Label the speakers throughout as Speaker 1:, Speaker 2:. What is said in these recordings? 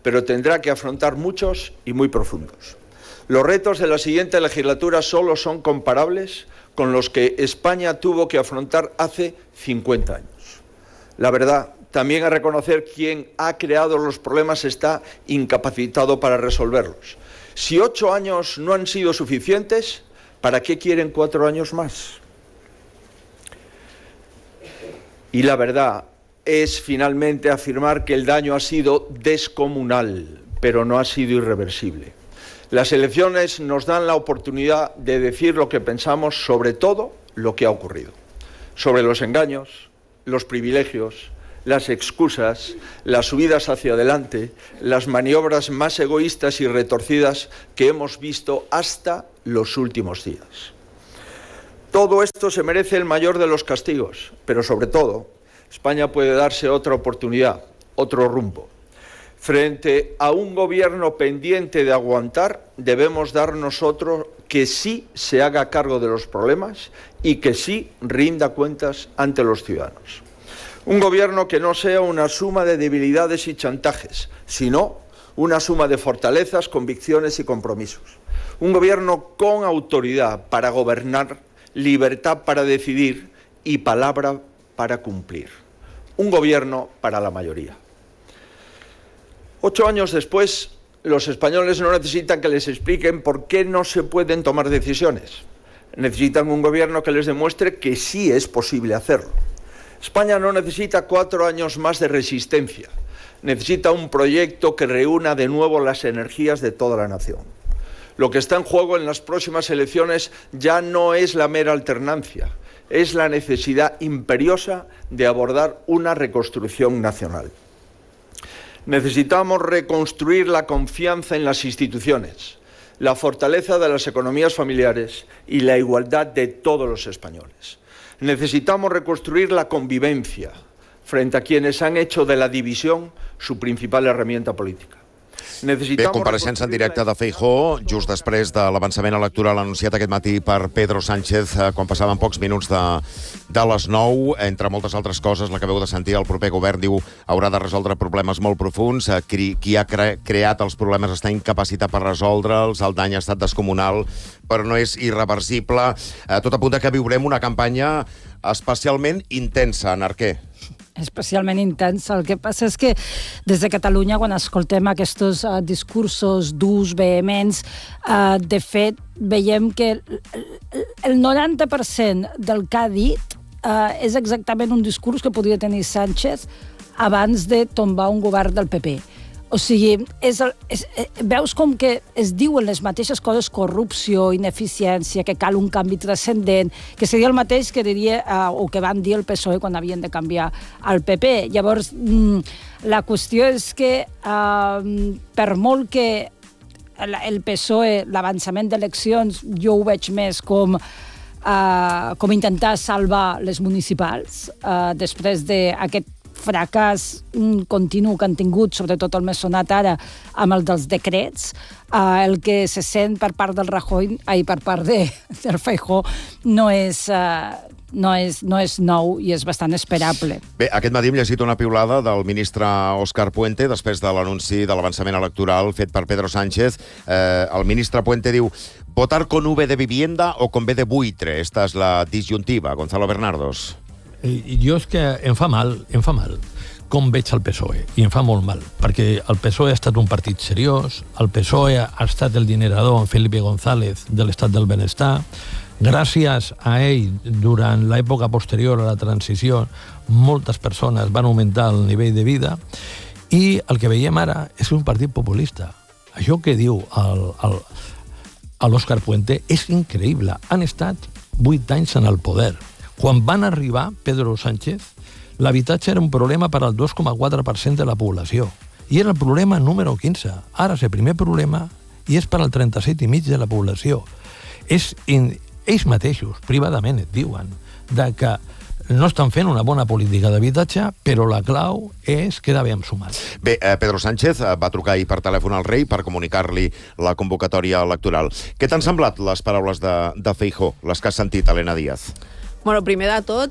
Speaker 1: pero tendrá que afrontar muchos y muy profundos. Los retos de la siguiente legislatura solo son comparables con los que España tuvo que afrontar hace 50 años. La verdad, también a reconocer quien ha creado los problemas está incapacitado para resolverlos. Si 8 años no han sido suficientes, ¿para qué quieren 4 años más? Y la verdad es finalmente afirmar que el daño ha sido descomunal, pero no ha sido irreversible. Las elecciones nos dan la oportunidad de decir lo que pensamos sobre todo lo que ha ocurrido, sobre los engaños, los privilegios, las excusas, las subidas hacia adelante, las maniobras más egoístas y retorcidas que hemos visto hasta los últimos días. Todo esto se merece el mayor de los castigos, pero sobre todo, España puede darse otra oportunidad, otro rumbo. Frente a un gobierno pendiente de aguantar, debemos dar nosotros que sí se haga cargo de los problemas y que sí rinda cuentas ante los ciudadanos. Un gobierno que no sea una suma de debilidades y chantajes, sino una suma de fortalezas, convicciones y compromisos. Un gobierno con autoridad para gobernar, libertad para decidir y palabra para cumplir. Un gobierno para la mayoría. 8 años después, los españoles no necesitan que les expliquen por qué no se pueden tomar decisiones. Necesitan un gobierno que les demuestre que sí es posible hacerlo. España no necesita 4 años más de resistencia. Necesita un proyecto que reúna de nuevo las energías de toda la nación. Lo que está en juego en las próximas elecciones ya no es la mera alternancia, es la necesidad imperiosa de abordar una reconstrucción nacional. Necesitamos reconstruir la confianza en las instituciones, la fortaleza de las economías familiares y la igualdad de todos los españoles. Necesitamos reconstruir la convivencia frente a quienes han hecho de la división su principal herramienta política.
Speaker 2: Bé, compareixença en directe de Feijóo, just després de l'avançament electoral anunciat aquest matí per Pedro Sánchez, quan passaven pocs minuts de les 9. Entre moltes altres coses, l'acabeu de sentir, el proper govern diu haurà de resoldre problemes molt profuns. Qui ha creat els problemes està incapacitat per resoldre'ls, el dany ha estat descomunal, però no és irreversible. Tot apunta que viurem una campanya especialment intensa, Narquer.
Speaker 3: Especialment intensa. El que passa és que des de Catalunya, quan escoltem aquests discursos durs, vehements, de fet, veiem que el 90% del que ha dit és exactament un discurs que podria tenir Sánchez abans de tombar un govern del PP. O sigui, veus com que es diuen les mateixes coses, corrupció, ineficiència, que cal un canvi transcendent, que seria el mateix que diria o que van dir el PSOE quan havien de canviar al PP. Llavors, la qüestió és que per molt que el PSOE, l'avançament d'eleccions, jo ho veig més com intentar salvar les municipals després d'aquest fracàs continu que han tingut, sobretot el més sonat ara, amb el dels decrets. El que se sent per part del Rajoy, per part del Feijóo, no és nou i és bastant esperable.
Speaker 2: Bé, aquest matí hem llegit una piulada del ministre Óscar Puente després de l'anunci de l'avançament electoral fet per Pedro Sánchez. El ministre Puente diu: votar con V de vivienda o con B de buitre. Esta és la disyuntiva. Gonzalo Bernardos.
Speaker 4: Jo és que em fa mal com veig el PSOE, i em fa molt mal, perquè el PSOE ha estat un partit seriós, el PSOE ha estat el dinerador en Felipe González de l'estat del benestar. Gràcies a ell, durant l'època posterior a la transició, moltes persones van augmentar el nivell de vida, i el que veiem ara és un partit populista. Això que diu l'Óscar Puente és increïble. Han estat 8 anys en el poder. Quan van arribar Pedro Sánchez, l'habitatge era un problema per al 2,4% de la població. I era el problema número 15. Ara és el primer problema i és per al 37,5% de la població. Ells mateixos, privadament, et diuen que no estan fent una bona política d'habitatge, però la clau és quedar bé amb Sumar.
Speaker 2: Bé, Pedro Sánchez va trucar ahir per telèfon al rei per comunicar-li la convocatòria electoral. Què t'han semblat les paraules de Feijóo, les que has sentit, Elena Díaz?
Speaker 5: Bueno, primer de tot,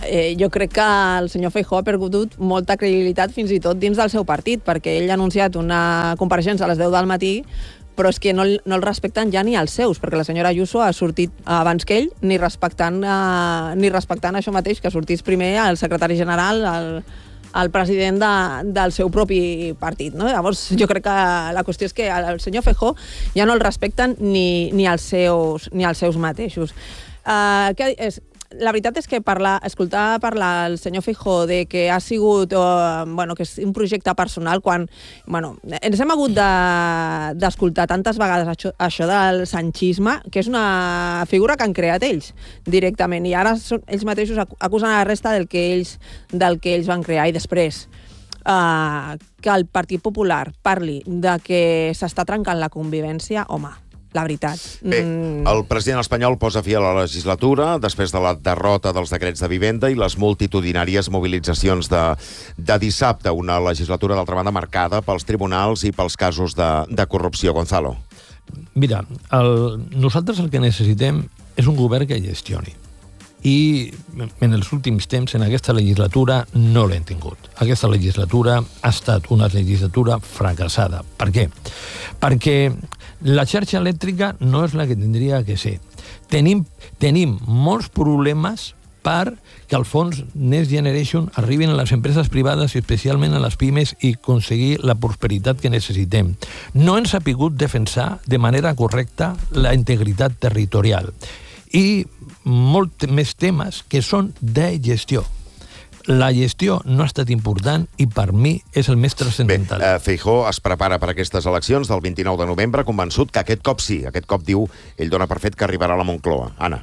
Speaker 5: jo crec que el senyor Feijóo ha perdut molta credibilitat fins i tot dins del seu partit, perquè ell ha anunciat una compareixença a les 10 del matí, però és que no el respecten ja ni els seus, perquè la senyora Ayuso ha sortit abans que ell, ni respectant això mateix, que sortís primer el secretari general, el president del seu propi partit, no? Llavors, jo crec que la qüestió és que el senyor Feijóo ja no el respecten ni els seus mateixos. La veritat és que escoltar parlar el senyor Feijóo de que ha sigut que és un projecte personal quan ens hem hagut d'escoltar tantes vegades això del sanchisme, que és una figura que han creat ells directament, i ara ells mateixos acusen a la resta del que ells van crear. I després que el Partit Popular parli de que s'està trencant la convivència, home, la veritat.
Speaker 2: Bé, el president espanyol posa fi a la legislatura després de la derrota dels decrets de vivenda i les multitudinàries mobilitzacions de dissabte, una legislatura d'altra banda marcada pels tribunals i pels casos de corrupció. Gonzalo.
Speaker 4: Mira, nosaltres el que necessitem és un govern que gestioni. I en els últims temps, en aquesta legislatura, no l'hem tingut. Aquesta legislatura ha estat una legislatura fracassada. Per què? Perquè la xarxa elèctrica no és la que tindria que ser. Tenim molts problemes perquè al fons Next Generation arribin a les empreses privades i especialment a les pimes i aconseguir la prosperitat que necessitem. No hem sabut defensar de manera correcta la integritat territorial. I molts més temes que són de gestió. La gestió no ha estat important i per mi és el més transcendental.
Speaker 2: Bé, Feijóo es prepara per aquestes eleccions del 29 de novembre, convençut que aquest cop sí. Aquest cop diu, ell dona per fet que arribarà a la Moncloa. Anna.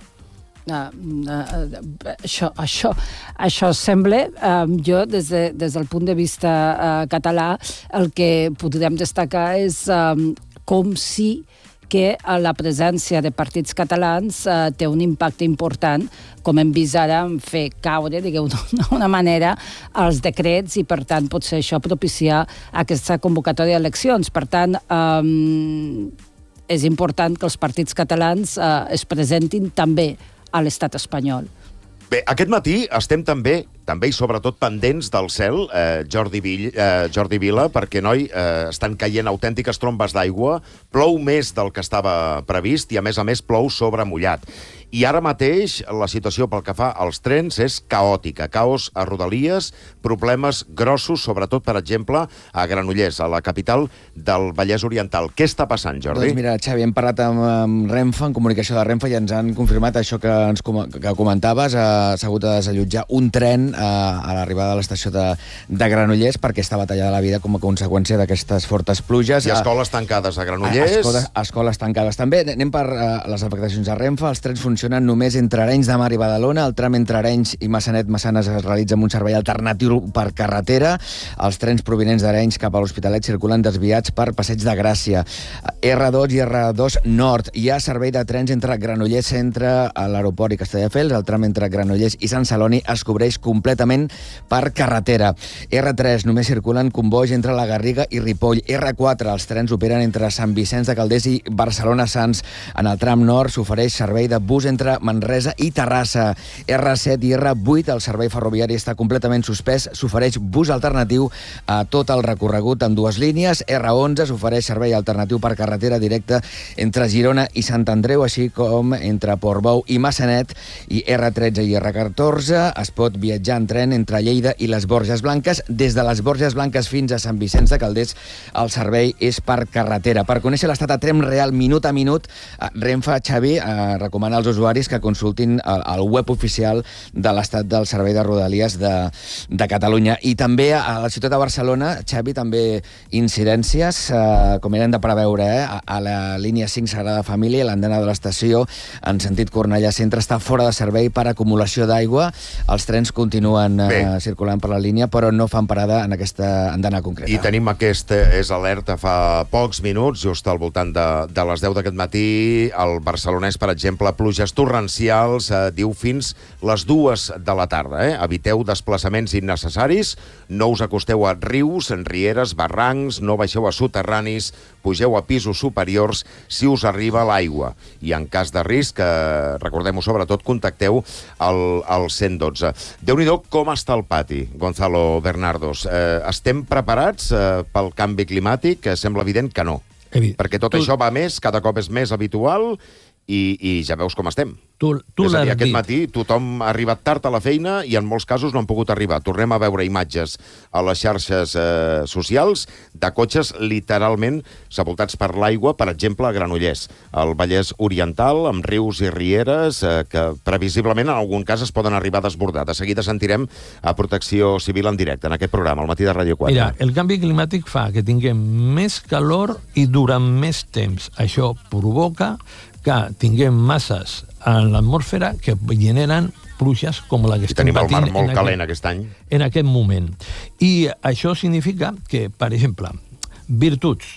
Speaker 3: Això sembla, jo des del punt de vista català, el que podríem destacar és com si que la presència de partits catalans té un impacte important, com hem vist ara, en fer caure, digueu d'una manera, els decrets i, per tant, potser això propiciar aquesta convocatòria d'eleccions. Per tant, és important que els partits catalans es presentin també a l'estat espanyol.
Speaker 2: Bé, aquest matí estem també i sobretot pendents del cel, Jordi Vila, perquè, noi, estan caient autèntiques trombes d'aigua, plou més del que estava previst i, a més, plou sobre mullat. I ara mateix la situació pel que fa als trens és caòtica. Caos a Rodalies, problemes grossos, sobretot, per exemple, a Granollers, a la capital del Vallès Oriental. Què està passant, Jordi?
Speaker 6: Doncs mira, Xavi, hem parlat amb Renfe, en comunicació de Renfe, i ens han confirmat això que comentaves. S'ha hagut de desallotjar un tren a l'arribada de l'estació de Granollers perquè estava tallada la vida com a conseqüència d'aquestes fortes pluges.
Speaker 2: I escoles tancades a Granollers.
Speaker 6: Escoles tancades també. Anem per les afectacions a Renfe. Els trens funcionen només entre Arenys de Mar i Badalona. El tram entre Arenys i Massanet-Massanes es realitza amb un servei alternatiu per carretera. Els trens provinents d'Arenys cap a l'Hospitalet circulen desviats per Passeig de Gràcia. R2 i R2 Nord. Hi ha servei de trens entre Granollers Centre, a l'aeroport i Castelldefels. El tram entre Granollers i Sant Celoni es cobreix completament per carretera. R3 només circulen combois entre la Garriga i Ripoll. R4 els trens operen entre Sant Vicenç de Calders i Barcelona-Sants. En el tram nord s'ofereix servei de bus entre Manresa i Terrassa. R7 i R8 el servei ferroviari està completament suspès. S'ofereix bus alternatiu a tot el recorregut en dues línies. R11 s'ofereix servei alternatiu per carretera directa entre Girona i Sant Andreu, així com entre Portbou i Massanet. I R13 i R14 es pot viatjar en tren entre Lleida i les Borges Blanques. Des de les Borges Blanques fins a Sant Vicenç de Calders el servei és per carretera. Per conèixer l'estat a temps real minut a minut, Renfe, Xavi, recomana als usuaris que consultin el web oficial de l'estat del servei de Rodalies de Catalunya. I també a la ciutat de Barcelona, Xavi, també incidències, com eren de preveure, a la línia 5 Sagrada Família, l'andana de l'estació en sentit Cornellà Centre està fora de servei per acumulació d'aigua. Els trens continuen continuen circulant per la línia, però no fan parada en aquesta andana concreta.
Speaker 2: I tenim aquest és alerta fa pocs minuts, just al voltant de les 10 d'aquest matí. El barcelonès, per exemple, pluges torrencials, diu fins les 2 de la tarda. Eviteu desplaçaments innecessaris, no us acosteu a rius, rieres, barrancs, no baixeu a soterranis, pugeu a pisos superiors si us arriba l'aigua. I en cas de risc, recordem-ho sobretot, contacteu al 112. Déu-n'hi-do com està el pati, Gonzalo Bernardos. Estem preparats pel canvi climàtic? Sembla evident que no. Perquè tot això va més, cada cop és més habitual i ja veus com estem. És a dir, aquest matí tothom ha arribat tard a la feina i en molts casos no han pogut arribar. Tornem a veure imatges a les xarxes socials de cotxes literalment sepultats per l'aigua, per exemple, a Granollers, al Vallès Oriental, amb rius i rieres que previsiblement en algun cas es poden arribar a desbordar. De seguida sentirem a Protecció Civil en directe en aquest programa, al matí de Ràdio 4.
Speaker 4: Mira, el canvi climàtic fa que tinguem més calor i durant més temps. Això provoca que tinguem masses en l'atmosfera que generen pluges com la que estem patint.
Speaker 2: I tenim el mar molt calent aquest any.
Speaker 4: En aquest moment. I això significa que, per exemple, virtuts.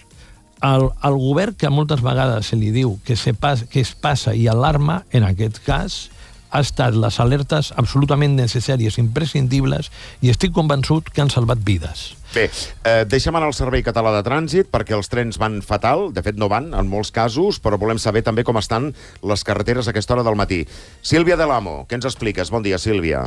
Speaker 4: Al govern, que moltes vegades se li diu que es passa i alarma, en aquest cas, ha estat les alertes absolutament necessàries, imprescindibles, i estic convençut que han salvat vides.
Speaker 2: Bé, deixa'm anar al Servei Català de Trànsit, perquè els trens van fatal, de fet no van, en molts casos, però volem saber també com estan les carreteres a aquesta hora del matí. Sílvia Del Amo, què ens expliques? Bon dia, Sílvia.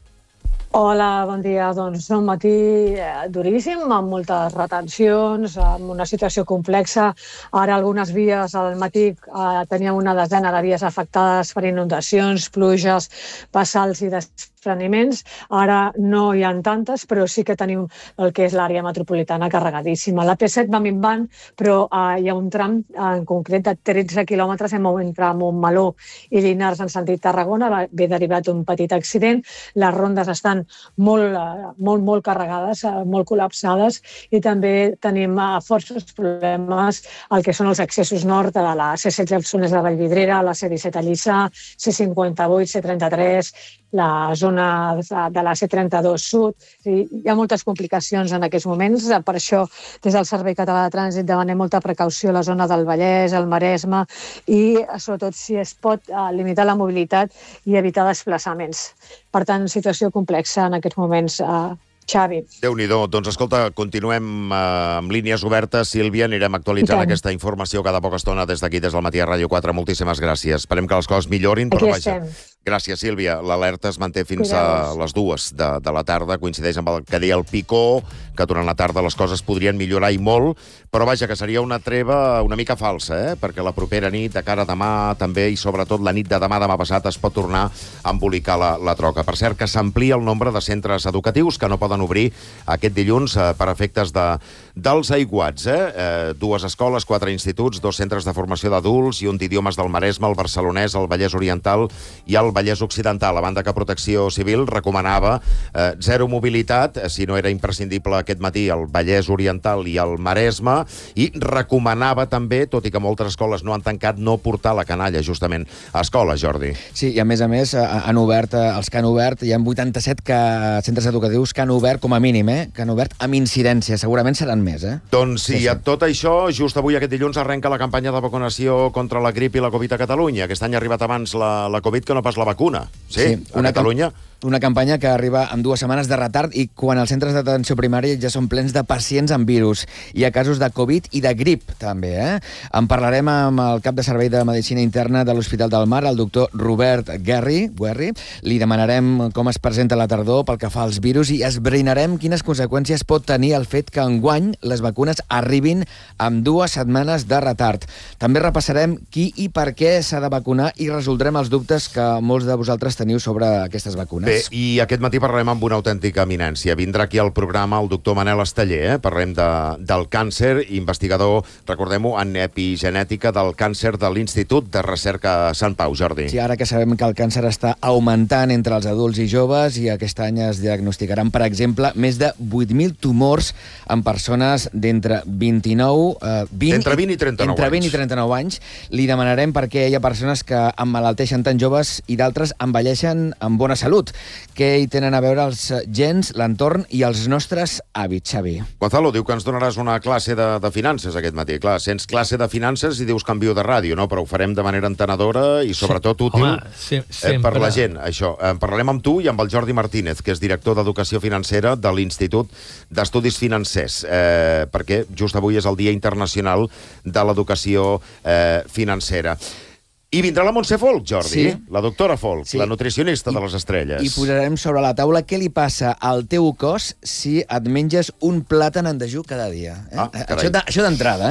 Speaker 7: Hola, bon dia. Doncs un matí duríssim, amb moltes retencions, amb una situació complexa. Ara algunes vies al matí teníem una desena de vies afectades per inundacions, pluges, vessals i despreniments. Ara no hi ha tantes, però sí que tenim el que és l'àrea metropolitana carregadíssima. La P7 va minvant, però hi ha un tram en concret de 13 quilòmetres entre Montmeló i Llinars en sentit Tarragona. Ve derivat un petit accident. Les rondes estan molt carregades, molt col·lapsades, i també tenim forces problemes al que són els accessos nord de la C16 Solsonès de Vallvidrera, la C17 a Lliçà, C58, C33, la zona de la C32 Sud. Hi ha moltes complicacions en aquests moments, per això des del Servei Català de Trànsit demanem molta precaució a la zona del Vallès, el Maresme, i sobretot si es pot limitar la mobilitat i evitar desplaçaments. Per tant, situació complexa en aquests moments, Xavi.
Speaker 2: Déu-n'hi-do. Doncs escolta, continuem amb línies obertes. Sílvia, anirem actualitzant aquesta informació cada poca estona des d'aquí, des del matí a Ràdio 4. Moltíssimes gràcies. Esperem que les coses millorin, però vaja. Gràcies, Sílvia. L'alerta es manté fins a les 2 de la tarda. Coincideix amb el que deia el Picó, que durant la tarda les coses podrien millorar i molt, però vaja, que seria una treva una mica falsa, perquè la propera nit, de cara a demà també, i sobretot la nit de demà passat, es pot tornar a embolicar la troca. Per cert, que s'amplia el nombre de centres educatius que no poden obrir aquest dilluns per efectes dels aiguats. 2 escoles, 4 instituts, 2 centres de formació d'adults i un d'idiomes del Maresme, el Barcelonès, el Vallès Oriental i el Vallès Occidental. A banda que Protecció Civil recomanava zero mobilitat, si no era imprescindible aquest matí, el Vallès Oriental i el Maresme, i recomanava també, tot i que moltes escoles no han tancat, no portar la canalla justament a escola, Jordi.
Speaker 6: Sí, i a més, han obert, els que han obert, hi ha 87 centres educatius que han obert com a mínim, que han obert amb incidència. Segurament seran més,
Speaker 2: Doncs sí, a tot això, just avui, aquest dilluns, arrenca la campanya de vacunació contra la grip i la Covid a Catalunya. Aquest any ha arribat abans la Covid que no pas la vacuna. Sí, a Catalunya.
Speaker 6: Una campanya que arriba amb 2 setmanes de retard i quan els centres d'atenció primària ja són plens de pacients amb virus. Hi ha casos de Covid i de grip, també, En parlarem amb el cap de servei de Medicina Interna de l'Hospital del Mar, el doctor Robert Guerri. Li demanarem com es presenta la tardor pel que fa als virus i esbrinarem quines conseqüències pot tenir el fet que enguany les vacunes arribin amb 2 setmanes de retard. També repassarem qui i per què s'ha de vacunar i resoldrem els dubtes que molts de vosaltres teniu sobre aquestes vacunes.
Speaker 2: Bé, i aquest matí parlarem amb una autèntica eminència. Vindrà aquí al programa el doctor Manel Esteller, Parlem del càncer, investigador, recordem-ho, en epigenètica del càncer de l'Institut de Recerca Sant Pau. Jordi.
Speaker 6: Sí, ara que sabem que el càncer està augmentant entre els adults i joves i aquest any es diagnosticaran, per exemple, més de 8.000 tumors en persones d'entre 20 i 39 anys. Li demanarem per què hi ha persones que emmalalteixen tan joves i d'altres envelleixen amb bona salut. què hi tenen a veure els gens, l'entorn i els nostres hàbits, Xavi.
Speaker 2: Gonzalo, diu que ens donaràs una classe de finances aquest matí. Clar, sents classe de finances i dius canvio de ràdio, no? Però ho farem de manera entenedora i sobretot útil per la gent, això. En parlarem amb tu i amb el Jordi Martínez, que és director d'Educació Financera de l'Institut d'Estudis Financers, perquè just avui és el Dia Internacional de l'Educació Financera. I vindrà la Montse Folch, Jordi, la doctora Folch, la nutricionista de les estrelles.
Speaker 6: I posarem sobre la taula què li passa al teu cos si et menges un plàtan en dejú cada dia.
Speaker 2: Carai.
Speaker 6: Això d'entrada,